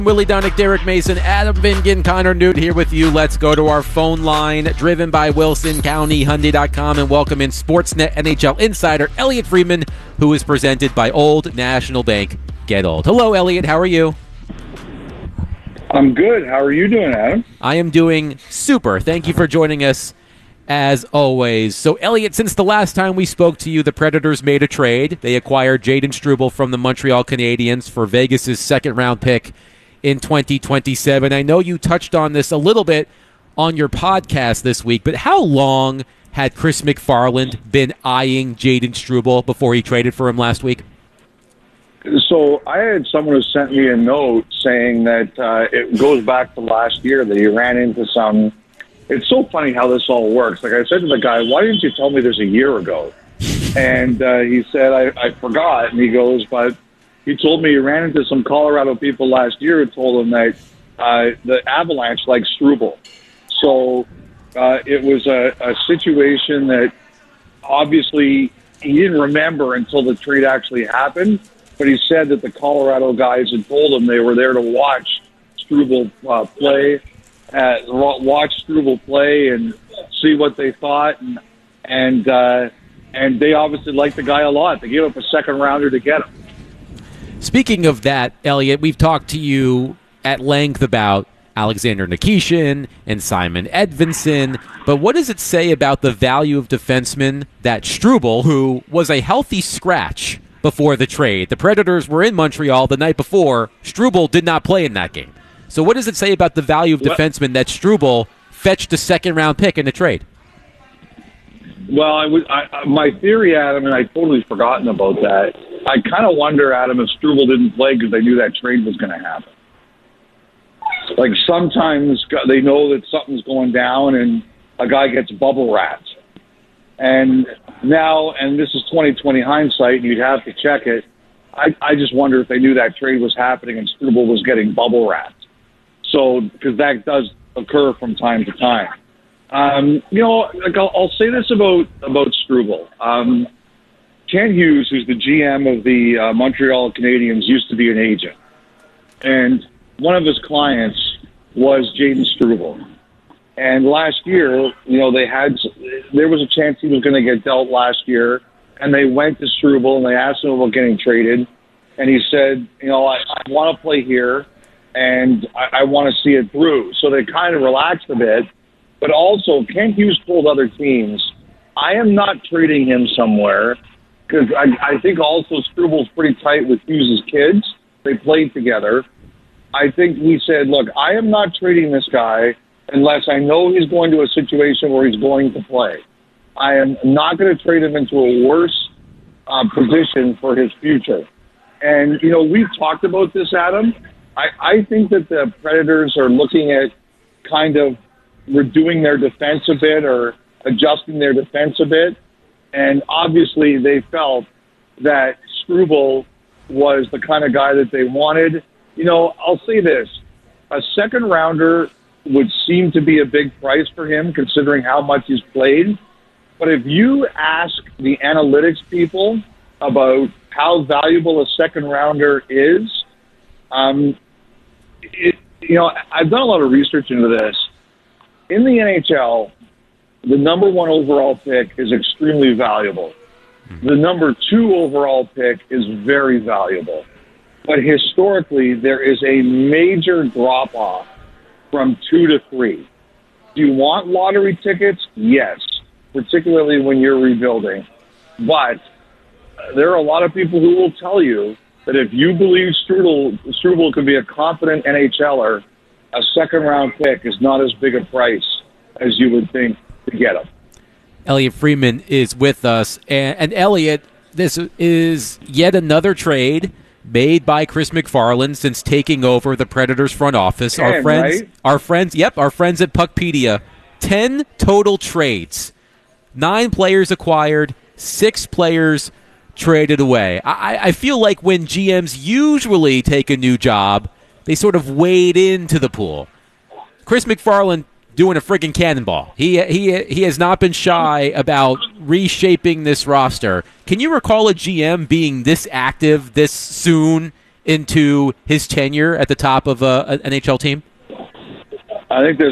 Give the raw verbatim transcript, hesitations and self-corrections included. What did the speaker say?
Willie Donick, Derek Mason, Adam Vingan, Connor Newt here with you. Let's go to our phone line, driven by Wilson County Hyundai dot com, and welcome in Sportsnet N H L insider Elliotte Friedman, who is presented by Old National Bank. Get old. Hello, Elliotte. How are you? I'm good. How are you doing, Adam? I am doing super. Thank you for joining us, as always. So, Elliotte, since the last time we spoke to you, the Predators made a trade. They acquired Jayden Struble from the Montreal Canadiens for Vegas' second-round pick in twenty twenty-seven. I know you touched on this a little bit on your podcast this week, but how long had Chris MacFarland been eyeing Jayden Struble before he traded for him last week? So I had someone who sent me a note saying that uh, it goes back to last year that he ran into some... It's so funny how this all works. Like I said to the guy, why didn't you tell me this a year ago? And uh, he said, I, I forgot. And he goes, but he told me he ran into some Colorado people last year who told him that uh, the Avalanche likes Struble. So uh, it was a, a situation that obviously he didn't remember until the trade actually happened. But he said that the Colorado guys had told him they were there to watch Struble uh, play, uh, watch Struble play, and see what they thought, and and uh, and they obviously liked the guy a lot. They gave up a second rounder to get him. Speaking of that, Elliotte, we've talked to you at length about Alexander Nikishin and Simon Edvinsson, but what does it say about the value of defensemen that Struble, who was a healthy scratch before the trade? The Predators were in Montreal the night before. Struble did not play in that game. So what does it say about the value of defensemen that Struble fetched a second-round pick in the trade? Well, I was, I, my theory, Adam, and I'd totally forgotten about that. I kind of wonder, Adam, if Struble didn't play because they knew that trade was going to happen. Like sometimes they know that something's going down and a guy gets bubble wrapped. And now, and this is twenty twenty hindsight, and you'd have to check it, I, I just wonder if they knew that trade was happening and Struble was getting bubble wrapped. So, because that does occur from time to time. Um, you know, like I'll, I'll say this about, about Struble. Um, Ken Hughes, who's the G M of the uh, Montreal Canadiens, used to be an agent. And one of his clients was Jayden Struble. And last year, you know, they had, there was a chance he was going to get dealt last year, and they went to Struble and they asked him about getting traded, and he said, you know, I, I want to play here, and I, I want to see it through. So they kind of relaxed a bit, but also Ken Hughes told other teams, I am not trading him somewhere, because I, I think also Struble's pretty tight with Hughes' kids. They played together. I think he said, look, I am not trading this guy unless I know he's going to a situation where he's going to play. I am not going to trade him into a worse uh, position for his future. And, you know, we've talked about this, Adam. I, I think that the Predators are looking at kind of redoing their defense a bit or adjusting their defense a bit. And obviously they felt that Struble was the kind of guy that they wanted. You know, I'll say this. A second rounder would seem to be a big price for him considering how much he's played. But if you ask the analytics people about how valuable a second rounder is, um, it, you know, I've done a lot of research into this. In the N H L, the number one overall pick is extremely valuable. The number two overall pick is very valuable. But historically, there is a major drop-off from two to three. Do you want lottery tickets? Yes, particularly when you're rebuilding. But there are a lot of people who will tell you that if you believe Struble, Struble could be a competent NHLer, a second-round pick is not as big a price as you would think to get him. Elliotte Friedman is with us. And, and Elliotte, this is yet another trade made by Chris MacFarland since taking over the Predators front office. Ten, our friends, right? our friends, yep, our friends at Puckpedia. Ten total trades. Nine players acquired, six players traded away. I, I feel like when G Ms usually take a new job, they sort of wade into the pool. Chris MacFarland doing a friggin' cannonball. He he he has not been shy about reshaping this roster. Can you recall a G M being this active this soon into his tenure at the top of a, an N H L team? I think there's